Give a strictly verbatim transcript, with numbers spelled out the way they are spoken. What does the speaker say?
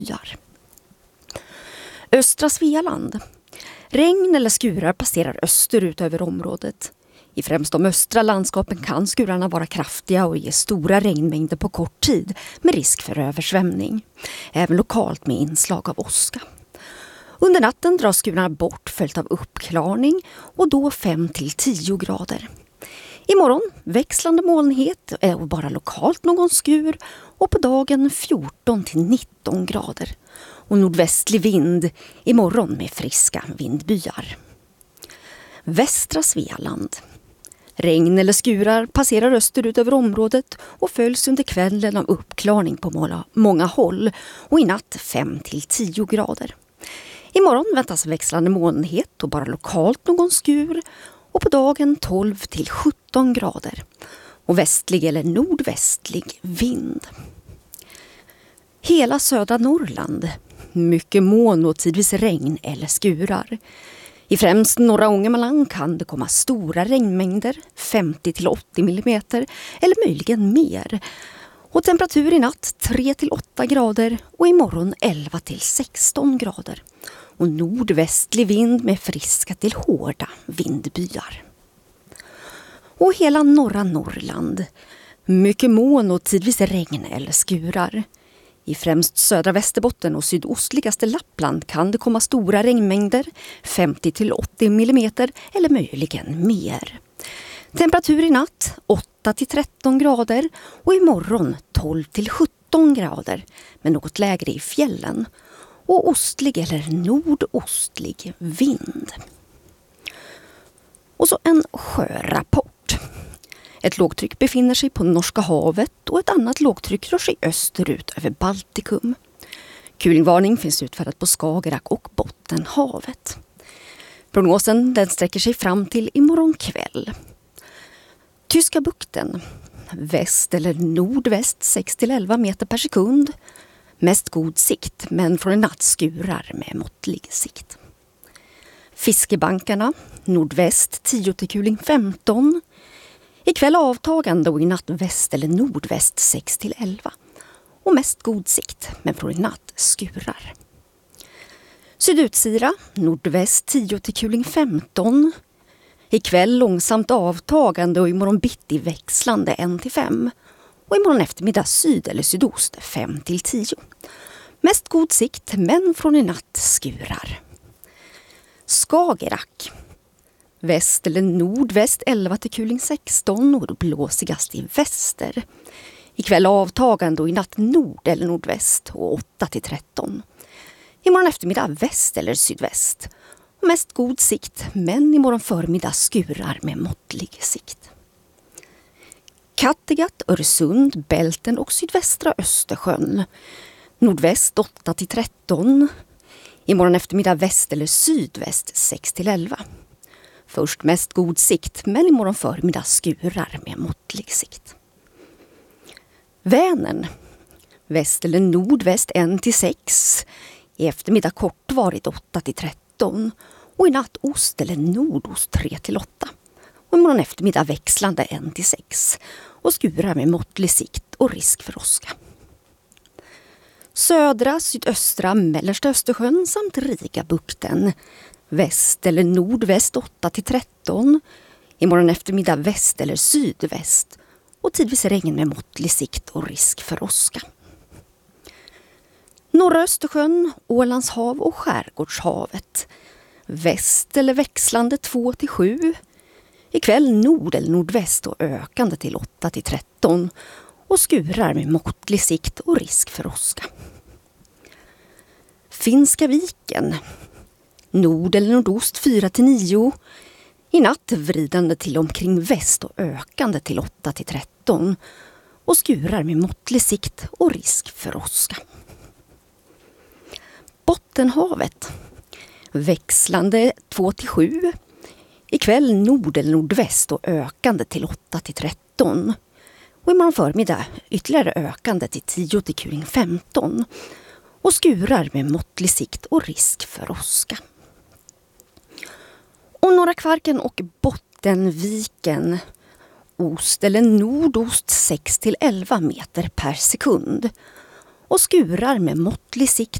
byar. Östra Svealand. Regn eller skurar passerar österut över området. I främst de östra landskapen kan skurarna vara kraftiga och ge stora regnmängder på kort tid med risk för översvämning. Även lokalt med inslag av åska. Under natten dras skurarna bort följt av uppklarning och då fem till tio grader. Imorgon växlande molnighet och bara lokalt någon skur och på dagen fjorton till nitton grader. Och nordvästlig vind imorgon med friska vindbyar. Västra Svealand. Regn eller skurar passerar österut över området och följs under kvällen av uppklarning på många håll och i natt fem till tio grader. Imorgon väntas växlande molnighet och bara lokalt någon skur och på dagen tolv till sjutton grader och västlig eller nordvästlig vind. Hela södra Norrland. Mycket moln och tidvis regn eller skurar. I främst norra Ångermanland kan det komma stora regnmängder, femtio till åttio millimeter eller möjligen mer. Och temperatur i natt tre till åtta grader och imorgon elva till sexton grader. Och nordvästlig vind med friska till hårda vindbyar. Och hela norra Norrland. Mycket moln och tidvis regn eller skurar. I främst södra Västerbotten och sydostligaste Lappland kan det komma stora regnmängder, femtio till åttio millimeter eller möjligen mer. Temperatur i natt åtta till tretton grader och imorgon tolv till sjutton grader med något lägre i fjällen. Och ostlig eller nordostlig vind. Och så en sjörapport. Ett lågtryck befinner sig på Norska havet och ett annat lågtryck rör sig österut över Baltikum. Kulingvarning finns utfärdat på Skagerrak och Bottenhavet. Prognosen den sträcker sig fram till imorgon kväll. Tyska bukten. Väst eller nordväst sex till elva meter per sekund. Mest god sikt, men från en natt skurar med måttlig sikt. Fiskebankarna, nordväst tio till kuling femton. Ikväll avtagande och i natt väst eller nordväst sex till elva. Och mest god sikt, men från en natt skurar. Sydutsira, nordväst tio till kuling femton. Ikväll långsamt avtagande och imorgon bitti växlande ett till fem. Och imorgon eftermiddag syd eller sydost fem till tio. Mest god sikt men från i natt skurar. Skagerrak. Väst eller nordväst elva till kuling sexton och blåsigast i väster. Ikväll avtagande och i natt nord eller nordväst och åtta till tretton. Imorgon eftermiddag väst eller sydväst. Och mest god sikt men imorgon förmiddag skurar med måttlig sikt. Kattegatt, Öresund, Bälten och sydvästra Östersjön. Nordväst åtta till tretton. Imorgon eftermiddag väst eller sydväst sex till elva. Först mest god sikt men imorgon förmiddag skurar med måttlig sikt. Vänern. Väst eller nordväst ett till sex. I eftermiddag kortvarigt åtta till tretton. Och i natt ost eller nordost tre till åtta. Och imorgon eftermiddag växlande ett till sex. Och skurar med måttlig sikt och risk för åska. Södra, sydöstra, mellersta Östersjön samt Rigabukten. Väst eller nordväst åtta till tretton. Imorgon eftermiddag väst eller sydväst. Och tidvis regn med måttlig sikt och risk för åska. Norra Östersjön, Ålands hav och Skärgårdshavet. Väst eller växlande två till sju. Ikväll nord eller nordväst och ökande till åtta till tretton. Och skurar med måttlig sikt och risk för åska. Finska viken. Nord eller nordost fyra till nio. I natt vridande till omkring väst och ökande till åtta till tretton. Och skurar med måttlig sikt och risk för åska. Bottenhavet. Växlande två till sju. Ikväll nord eller nordväst och ökande till åtta till tretton. Och imorgon förmiddag ytterligare ökande till tio till kuling femton. Och skurar med måttlig sikt och risk för åska. Och Norra Kvarken och Bottenviken. Ost eller nordost sex till elva meter per sekund. och skurar med måttlig sikt